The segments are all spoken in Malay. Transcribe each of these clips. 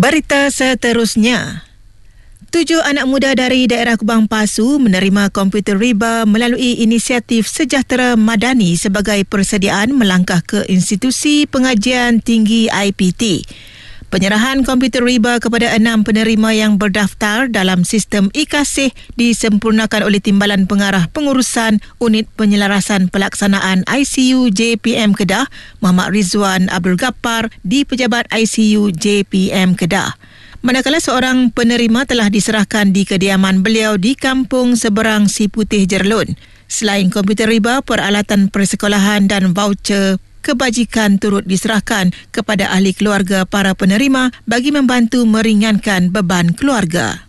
Berita seterusnya. 7 anak muda dari daerah Kubang Pasu menerima komputer riba melalui inisiatif Sejahtera Madani sebagai persediaan melangkah ke institusi pengajian tinggi IPT. Penyerahan komputer riba kepada 6 penerima yang berdaftar dalam sistem e-Kasih disempurnakan oleh Timbalan Pengarah Pengurusan Unit Penyelarasan Pelaksanaan ICU JPM Kedah, Muhammad Rizwan Abdul Ghaffar di Pejabat ICU JPM Kedah. Manakala seorang penerima telah diserahkan di kediaman beliau di Kampung Seberang Si Putih Jerlun. Selain komputer riba, peralatan persekolahan dan voucher kebajikan turut diserahkan kepada ahli keluarga para penerima bagi membantu meringankan beban keluarga.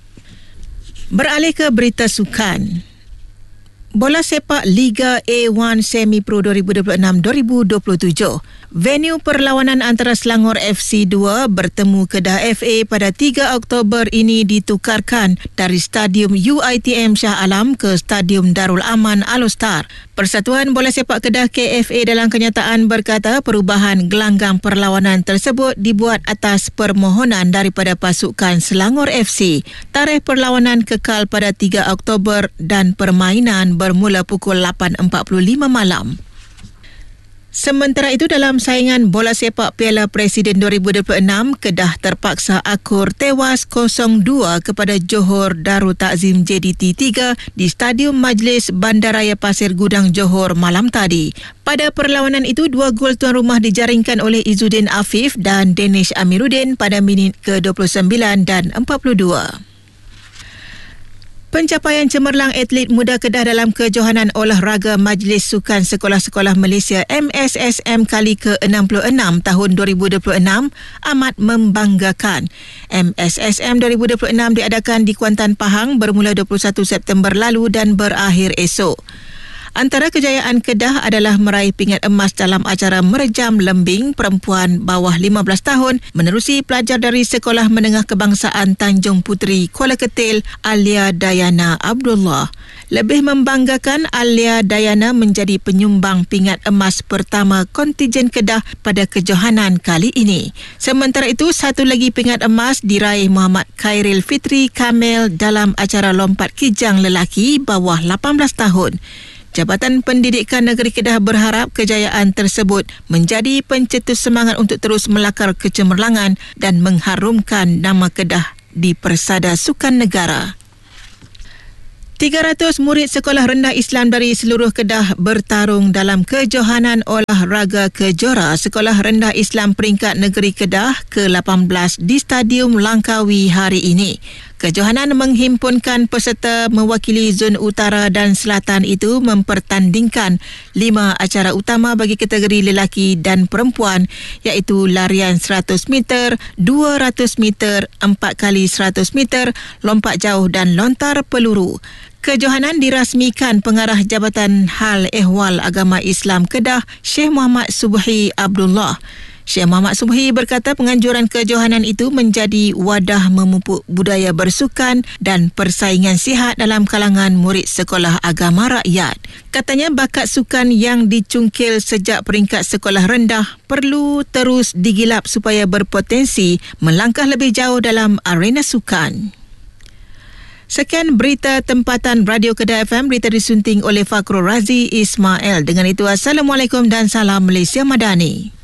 Beralih ke berita sukan. Bola sepak Liga A1 Semi Pro 2026-2027. Venue perlawanan antara Selangor FC 2 bertemu Kedah FA pada 3 Oktober ini ditukarkan dari Stadium UiTM Shah Alam ke Stadium Darul Aman Alostar. Persatuan Bola Sepak Kedah KFA dalam kenyataan berkata perubahan gelanggang perlawanan tersebut dibuat atas permohonan daripada pasukan Selangor FC. Tarikh perlawanan kekal pada 3 Oktober dan permainan bermula pukul 8.45 malam. Sementara itu, dalam saingan bola sepak Piala Presiden 2026, Kedah terpaksa akur tewas 0-2 kepada Johor Darul Takzim JDT 3 di Stadium Majlis Bandaraya Pasir Gudang Johor malam tadi. Pada perlawanan itu, 2 gol tuan rumah dijaringkan oleh Izzuddin Afif dan Danish Amiruddin pada minit ke-29 dan 42. Pencapaian cemerlang atlet muda Kedah dalam kejohanan olahraga Majlis Sukan Sekolah-Sekolah Malaysia MSSM kali ke-66 tahun 2026 amat membanggakan. MSSM 2026 diadakan di Kuantan Pahang bermula 21 September lalu dan berakhir esok. Antara kejayaan Kedah adalah meraih pingat emas dalam acara merejam lembing perempuan bawah 15 tahun menerusi pelajar dari Sekolah Menengah Kebangsaan Tanjung Puteri, Kuala Ketil, Alia Dayana Abdullah. Lebih membanggakan, Alia Dayana menjadi penyumbang pingat emas pertama kontijen Kedah pada kejohanan kali ini. Sementara itu, satu lagi pingat emas diraih Muhammad Khairil Fitri Kamil dalam acara lompat kijang lelaki bawah 18 tahun. Jabatan Pendidikan Negeri Kedah berharap kejayaan tersebut menjadi pencetus semangat untuk terus melakar kecemerlangan dan mengharumkan nama Kedah di persada sukan negara. 300 murid sekolah rendah Islam dari seluruh Kedah bertarung dalam kejohanan olahraga kejora Sekolah Rendah Islam Peringkat Negeri Kedah ke-18 di Stadium Langkawi hari ini. Kejohanan menghimpunkan peserta mewakili zon utara dan selatan itu mempertandingkan 5 acara utama bagi kategori lelaki dan perempuan iaitu larian 100 meter, 200 meter, 4x100 meter, lompat jauh dan lontar peluru. Kejohanan dirasmikan Pengarah Jabatan Hal Ehwal Agama Islam Kedah, Syekh Muhammad Subhi Abdullah. Syekh Muhammad Subhi berkata penganjuran kejohanan itu menjadi wadah memupuk budaya bersukan dan persaingan sihat dalam kalangan murid sekolah agama rakyat. Katanya bakat sukan yang dicungkil sejak peringkat sekolah rendah perlu terus digilap supaya berpotensi melangkah lebih jauh dalam arena sukan. Sekian berita tempatan Radio Kedah FM, berita disunting oleh Fakrul Razi Ismail. Dengan itu, Assalamualaikum dan salam Malaysia Madani.